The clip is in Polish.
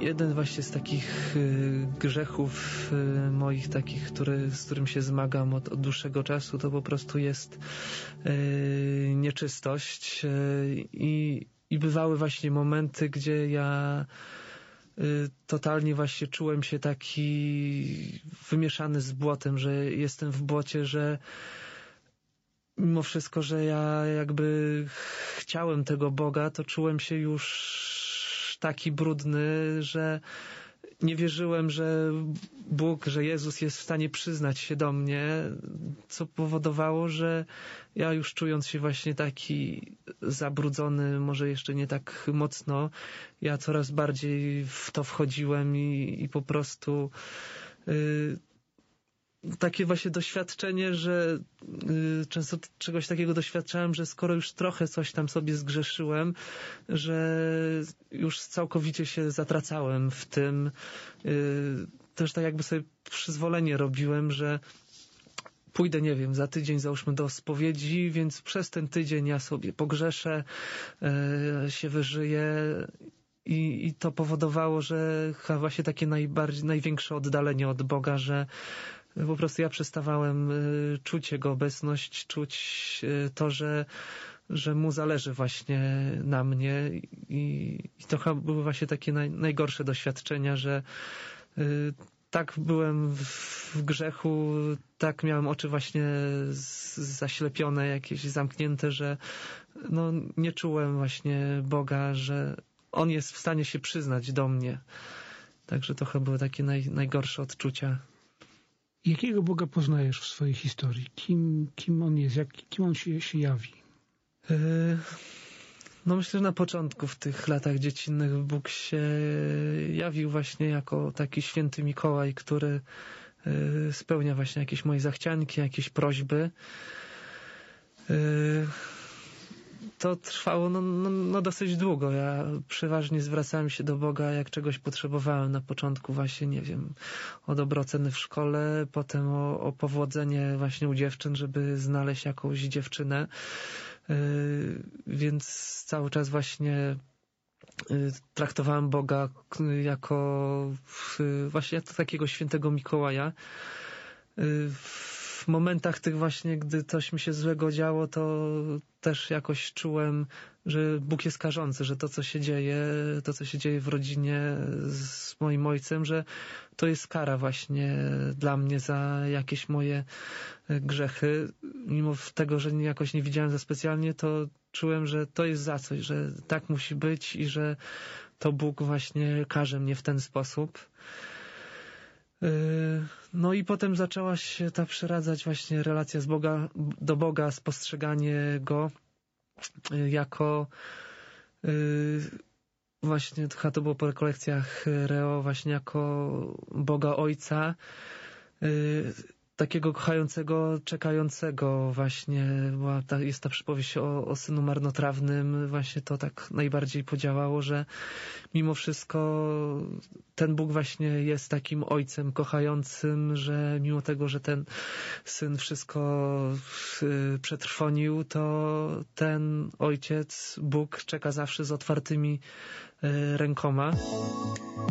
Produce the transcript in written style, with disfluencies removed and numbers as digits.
jeden właśnie z takich grzechów moich takich, z którym się zmagam od dłuższego czasu, to po prostu jest nieczystość i bywały właśnie momenty, gdzie ja totalnie właśnie czułem się taki wymieszany z błotem, że jestem w błocie, że mimo wszystko, że ja jakby chciałem tego Boga, to czułem się już taki brudny, że nie wierzyłem, że Bóg, że Jezus jest w stanie przyznać się do mnie, co powodowało, że ja już czując się właśnie taki zabrudzony, może jeszcze nie tak mocno, ja coraz bardziej w to wchodziłem i po prostu takie właśnie doświadczenie, że często czegoś takiego doświadczałem, że skoro już trochę coś tam sobie zgrzeszyłem, że już całkowicie się zatracałem w tym. Też tak jakby sobie przyzwolenie robiłem, że pójdę, nie wiem, za tydzień załóżmy do spowiedzi, więc przez ten tydzień ja sobie pogrzeszę, się wyżyję i to powodowało, że chyba właśnie takie największe oddalenie od Boga, że po prostu ja przestawałem czuć Jego obecność, czuć to, że Mu zależy właśnie na mnie i to chyba były właśnie takie najgorsze doświadczenia, że tak byłem w grzechu, tak miałem oczy właśnie zaślepione, jakieś zamknięte, że no, nie czułem właśnie Boga, że On jest w stanie się przyznać do mnie. Także to chyba były takie najgorsze odczucia. Jakiego Boga poznajesz w swojej historii? Kim On jest? Kim On się jawi? No myślę, że na początku, w tych latach dziecinnych, Bóg się jawił właśnie jako taki święty Mikołaj, który spełnia właśnie jakieś moje zachcianki, jakieś prośby. To trwało no dosyć długo. Ja przeważnie zwracałem się do Boga, jak czegoś potrzebowałem. Na początku właśnie, nie wiem, o dobre oceny w szkole, potem o powodzenie właśnie u dziewczyn, żeby znaleźć jakąś dziewczynę. Więc cały czas właśnie traktowałem Boga jako właśnie takiego świętego Mikołaja. W momentach tych właśnie, gdy coś mi się złego działo, to też jakoś czułem, że Bóg jest karzący, że to, co się dzieje w rodzinie z moim ojcem, że to jest kara właśnie dla mnie za jakieś moje grzechy. Mimo tego, że jakoś nie widziałem za specjalnie, to czułem, że to jest za coś, że tak musi być i że to Bóg właśnie karze mnie w ten sposób. No i potem zaczęła się ta przeradzać właśnie relacja do Boga, spostrzeganie Go jako właśnie, to było po rekolekcjach Reo, właśnie jako Boga Ojca, takiego kochającego, czekającego właśnie, jest ta przypowieść o synu marnotrawnym, właśnie to tak najbardziej podziałało, że mimo wszystko ten Bóg właśnie jest takim ojcem kochającym, że mimo tego, że ten syn wszystko przetrwonił, to ten ojciec, Bóg czeka zawsze z otwartymi rękoma.